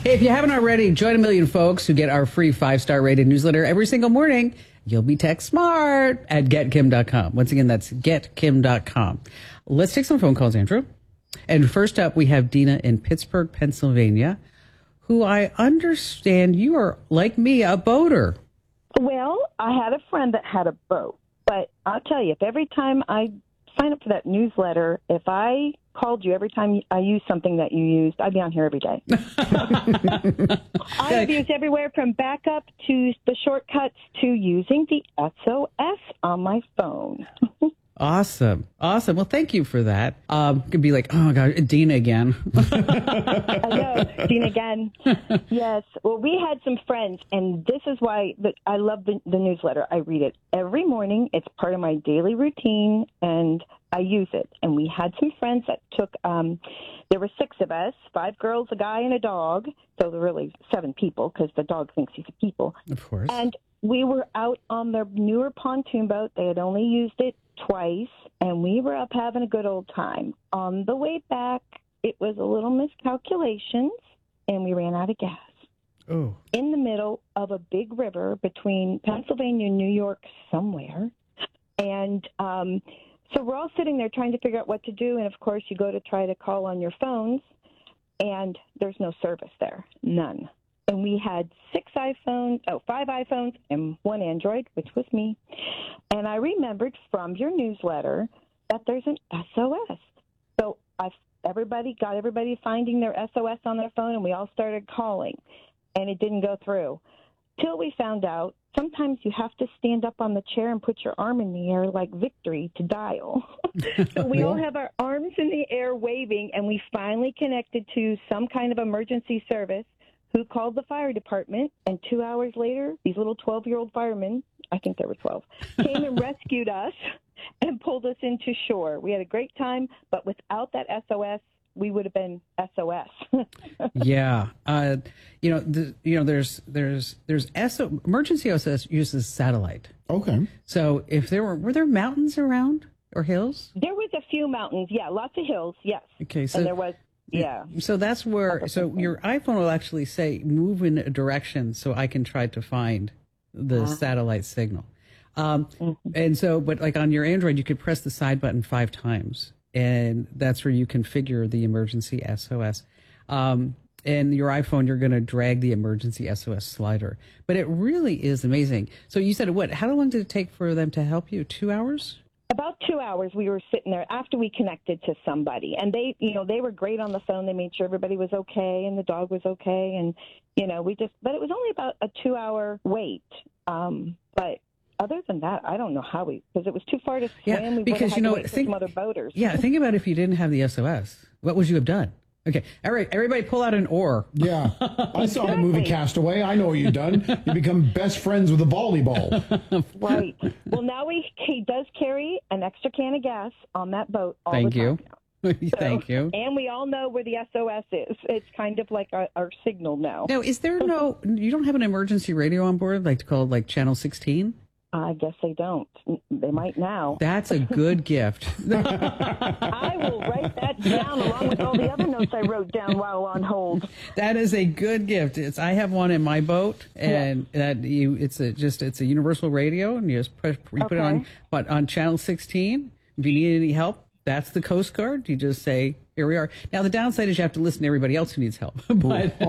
Hey, if you haven't already, join a million folks who get our free 5-star rated newsletter every single morning. You'll be tech smart at getkim.com. Once again, that's getkim.com. Let's take some phone calls, Andrew. And first up, we have Dina in Pittsburgh, Pennsylvania, who I understand you are, like me, a boater. Well, I had a friend that had a boat, but I'll tell you, if every time I sign up for that newsletter, if I called you every time I used something that you used, I'd be on here every day. I've used everywhere from backup to the shortcuts to using the SOS on my phone. Awesome. Well, thank you for that. Could be like, oh, God, Dina again. I know, Dina again. Yes. Well, we had some friends, and this is why I love the newsletter. I read it every morning. It's part of my daily routine, and I use it. And we had some friends that took, there were 6 of us, 5 girls, a guy, and a dog. So there were really 7 people because the dog thinks he's a people. Of course. And we were out on their newer pontoon boat. They had only used it twice, and we were up having a good old time. On the way back, it was a little miscalculations, and we ran out of gas. Oh. In the middle of a big river between Pennsylvania and New York somewhere. And so we're all sitting there trying to figure out what to do, and, of course, you go to try to call on your phones, and there's no service there, none. And we had 5 iPhones and 1 Android, which was me. And I remembered from your newsletter that there's an SOS. So everybody finding their SOS on their phone, and we all started calling. And it didn't go through. Till we found out sometimes you have to stand up on the chair and put your arm in the air like victory to dial. So we all have our arms in the air waving, and we finally connected to some kind of emergency service who called the fire department, and 2 hours later, these little 12-year-old firemen, I think there were 12, came and rescued us and pulled us into shore. We had a great time, but without that SOS, we would have been SOS. Yeah. There's emergency SOS uses satellite. Okay. So if were there mountains around or hills? There was a few mountains, yeah, lots of hills, yes. Okay, so and there was. Yeah. So that's where, your iPhone will actually say, move in a direction so I can try to find the satellite signal. And so, but like on your Android, you could press the side button 5 times, and that's where you configure the emergency SOS. And your iPhone, you're going to drag the emergency SOS slider. But it really is amazing. So you said, how long did it take for them to help you? 2 hours? About 2 hours we were sitting there after we connected to somebody, and they were great on the phone. They made sure everybody was okay and the dog was okay, and but it was only about a 2-hour wait. But other than that, I don't know how because it was too far to swim. Yeah, we because had to wait for some other boaters. Yeah, think about if you didn't have the SOS, what would you have done? Okay, all right, everybody pull out an oar. Yeah, I saw the movie Castaway. I know what you've done. You become best friends with a volleyball. Right. Well, now he does carry an extra can of gas on that boat all Thank the time you. now. Thank you. And we all know where the SOS is. It's kind of like our signal now. Now, is there you don't have an emergency radio on board, like to call it like Channel 16? I guess they don't. They might now. That's a good gift. I will write that down along with all the other notes I wrote down while on hold. That is a good gift. I have one in my boat, and it's a universal radio, and you just put it on Channel 16. If you need any help, that's the Coast Guard. You just say, here we are. Now, the downside is you have to listen to everybody else who needs help. But